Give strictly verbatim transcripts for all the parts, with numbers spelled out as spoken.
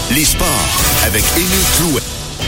Les sports avec Émile Clouet.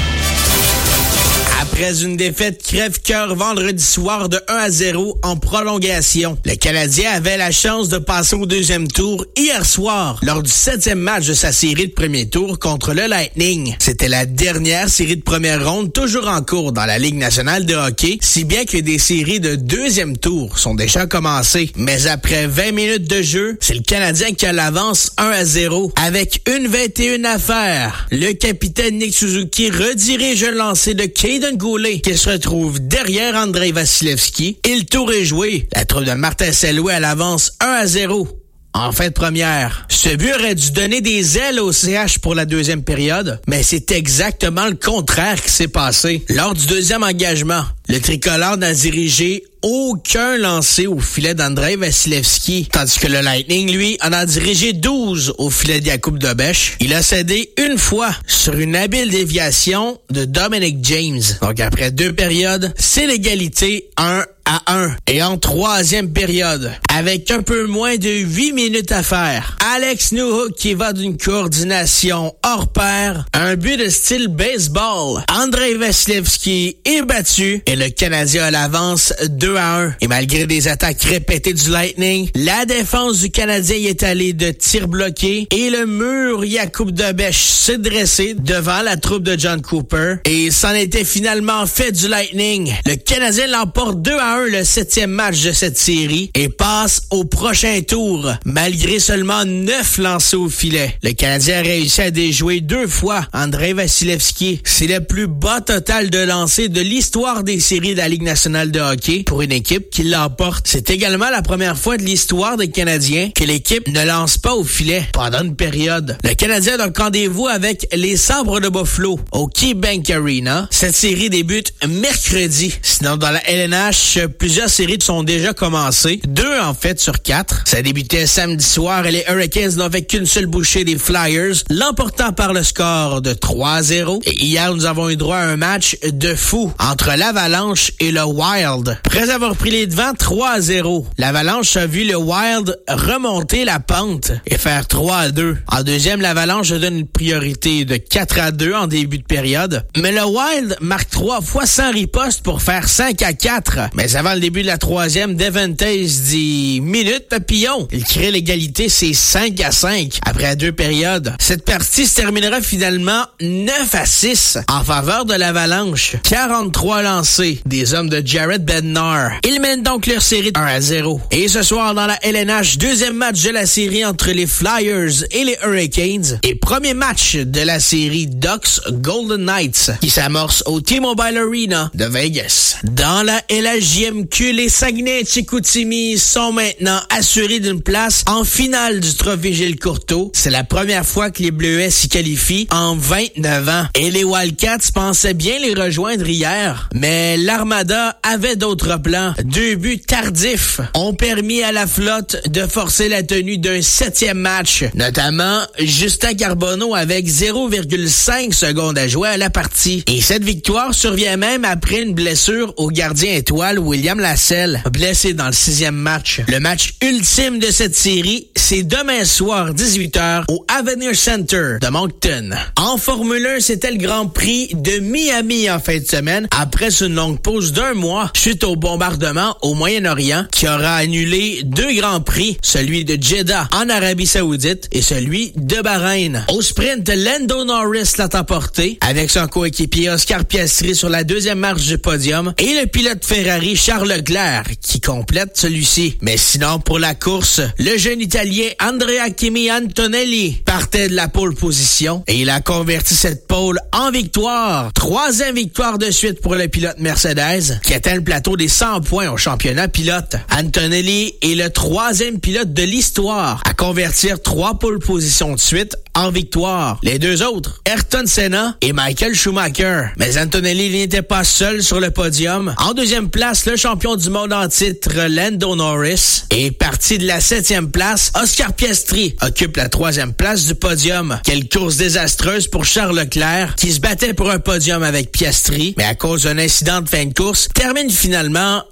Après une défaite crève-cœur vendredi soir de un à zéro en prolongation, le Canadien avait la chance de passer au deuxième tour hier soir lors du septième match de sa série de premier tour contre le Lightning. C'était la dernière série de première ronde toujours en cours dans la Ligue nationale de hockey, si bien que des séries de deuxième tour sont déjà commencées. Mais après vingt minutes de jeu, c'est le Canadien qui a l'avance un à zéro. Avec une vingt et une à faire, le capitaine Nick Suzuki redirige un lancer de Caden Goulet qui se retrouve derrière Andrei Vasilevskiy. Et le tour est joué. La troupe de Martin Saint-Louis à l'avance un à zéro. En fin de première, ce but aurait dû donner des ailes au C H pour la deuxième période, mais c'est exactement le contraire qui s'est passé. Lors du deuxième engagement, le tricolore n'a dirigé aucun lancer au filet d'Andrei Vasilevskiy, tandis que le Lightning, lui, en a dirigé douze au filet de Jakub Dobeš. Il a cédé une fois sur une habile déviation de Dominic James. Donc après deux périodes, c'est l'égalité un à un. Et en troisième période, avec un peu moins de huit minutes à faire, Alex Newhook qui va d'une coordination hors pair, un but de style baseball. Andrei Vasilevskiy est battu et le Canadien a l'avance deux à un. Et malgré des attaques répétées du Lightning, la défense du Canadien y est allée de tirs bloqués et le mur Jakub Dobeš s'est dressé devant la troupe de John Cooper. Et c'en était finalement fait du Lightning. Le Canadien l'emporte deux à un le septième match de cette série et passe au prochain tour, malgré seulement neuf lancés au filet. Le Canadien a réussi à déjouer deux fois Andrei Vasilevskiy. C'est le plus bas total de lancers de l'histoire des séries de la Ligue nationale de hockey pour une équipe qui l'emporte. C'est également la première fois de l'histoire des Canadiens que l'équipe ne lance pas au filet pendant une période. Le Canadien a donc rendez-vous avec les Sabres de Buffalo au KeyBank Arena. Cette série débute mercredi. Sinon, dans la L N H, plusieurs séries sont déjà commencées. Deux, en fait, sur quatre. Ça débutait samedi soir et les Hurricanes n'ont fait qu'une seule bouchée des Flyers, l'emportant par le score de trois à zéro. Et hier, nous avons eu droit à un match de fou entre l'Avalanche et le Wild. Après avoir pris les devants trois à zéro, l'Avalanche a vu le Wild remonter la pente et faire trois à deux. En deuxième, l'Avalanche donne une priorité de quatre à deux en début de période. Mais le Wild marque trois fois sans riposte pour faire cinq à quatre. Mais avant le début de la troisième, Devon Toews dit « Minute papillon ». Il crée l'égalité, c'est cinq à cinq après deux périodes. Cette partie se terminera finalement neuf à six en faveur de l'Avalanche. quarante-trois lancés des hommes de Jared Bednar. Ils mènent donc leur série de un à zéro. Et ce soir dans la L N H, deuxième match de la série entre les Flyers et les Hurricanes. Et premier match de la série Ducks Golden Knights qui s'amorce au T-Mobile Arena de Vegas. Dans la L H M Q, les Saguenay-Chicoutimi sont maintenant assurés d'une place en finale du trophée Gilles Courteau. C'est la première fois que les Bleuets s'y qualifient en vingt-neuf ans. Et les Wildcats pensaient bien les rejoindre hier, mais l'Armada avait d'autres plans. Deux buts tardifs ont permis à la flotte de forcer la tenue d'un septième match, notamment Justin Carbonneau avec zéro virgule cinq secondes à jouer à la partie. Et cette victoire survient même après une blessure au gardien étoile William Lassell, blessé dans le sixième match. Le match ultime de cette série, c'est demain soir dix-huit heures au Avenir Center de Moncton. En Formule un, c'était le Grand Prix de Miami en fin de semaine, après une longue pause d'un mois suite au bombardement au Moyen-Orient qui aura annulé deux Grands Prix, celui de Jeddah en Arabie Saoudite et celui de Bahreïn. Au sprint, Lando Norris l'a emporté avec son coéquipier Oscar Piastri sur la deuxième marche du podium et le pilote Ferrari Charles Leclerc qui complète celui-ci. Mais sinon, pour la course, le jeune Italien Andrea Kimi Antonelli partait de la pole position et il a converti cette pole en victoire. Troisième victoire de suite pour le pilote Mercedes qui atteint le plateau des cent points au championnat pilote. Antonelli est le troisième pilote de l'histoire à convertir trois pole positions de suite en victoire. Les deux autres, Ayrton Senna et Michael Schumacher. Mais Antonelli n'était pas seul sur le podium. En deuxième place, le champion du monde en titre, Lando Norris. Et parti de la septième place, Oscar Piastri occupe la troisième place du podium. Quelle course désastreuse pour Charles Leclerc, qui se battait pour un podium avec Piastri, mais à cause d'un incident de fin de course, termine finalement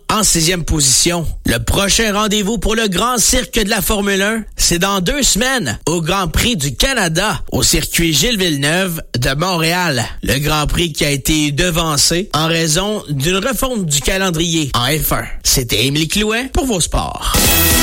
en sixième position. Le prochain rendez-vous pour le Grand Cirque de la Formule un, c'est dans deux semaines au Grand Prix du Canada au circuit Gilles Villeneuve de Montréal. Le Grand Prix qui a été devancé en raison d'une refonte du calendrier en F un. C'était Émilie Clouin pour vos sports.